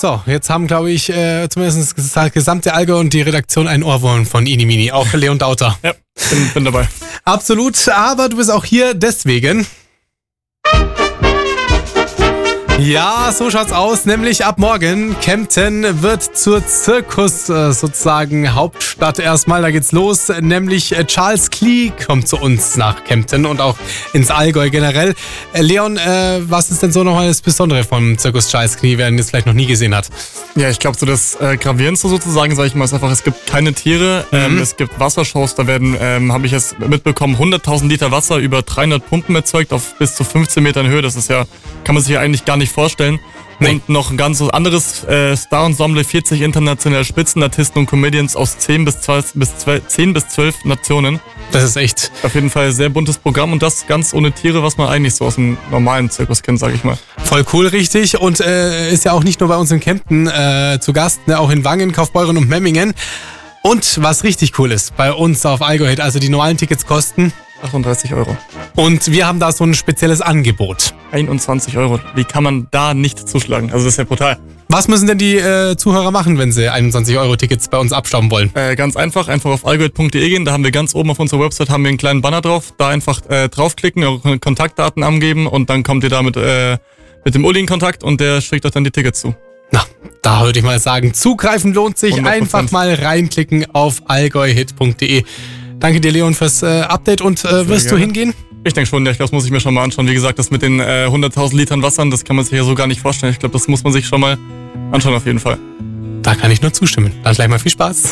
So, jetzt haben, glaube ich, zumindest das gesamte Allgäu und die Redaktion einen Ohrwurm von Inimini, auch für Leon Dauter. Ja, bin dabei. Absolut, aber du bist auch hier deswegen. Ja, so schaut's aus, nämlich ab morgen. Kempten wird zur Zirkus sozusagen Hauptstadt erstmal. Da geht's los, nämlich Charles Klee kommt zu uns nach Kempten und auch ins Allgäu generell. Leon, was ist denn so nochmal das Besondere vom Zirkus Charles Klee, wer ihn jetzt vielleicht noch nie gesehen hat? Ja, ich glaube so das Gravierendste sozusagen, sage ich mal, ist einfach, es gibt keine Tiere, es gibt Wassershows, da werden, habe ich es mitbekommen, 100.000 Liter Wasser über 300 Pumpen erzeugt auf bis zu 15 Metern Höhe. Das ist ja, kann man sich ja eigentlich gar nicht vorstellen. Nee. Und noch ein ganz anderes Star-Ensemble, 40 internationale Spitzenartisten und Comedians aus 10 bis 12 Nationen. Das ist echt. Auf jeden Fall sehr buntes Programm und das ganz ohne Tiere, was man eigentlich so aus dem normalen Zirkus kennt, sag ich mal. Voll cool, richtig. Und ist ja auch nicht nur bei uns in Kempten zu Gast, ne, auch in Wangen, Kaufbeuren und Memmingen. Und was richtig cool ist, bei uns auf Allgäu, also die normalen Tickets kosten 38 €. Und wir haben da so ein spezielles Angebot. 21 €. Wie kann man da nicht zuschlagen? Also das ist ja brutal. Was müssen denn die Zuhörer machen, wenn sie 21 € Tickets bei uns abstauben wollen? Ganz einfach auf allgäu.de gehen. Da haben wir ganz oben auf unserer Website haben wir einen kleinen Banner drauf. Da einfach draufklicken, eure Kontaktdaten angeben und dann kommt ihr da mit dem Uli in Kontakt und der schickt euch dann die Tickets zu. Na, da würde ich mal sagen, zugreifen lohnt sich. 100%. Einfach mal reinklicken auf allgäuhit.de. Danke dir, Leon, fürs Update und wirst du hingehen? Ich denke schon, ja, das muss ich mir schon mal anschauen. Wie gesagt, das mit den 100.000 Litern Wassern, das kann man sich ja so gar nicht vorstellen. Ich glaube, das muss man sich schon mal anschauen auf jeden Fall. Da kann ich nur zustimmen. Dann gleich mal viel Spaß.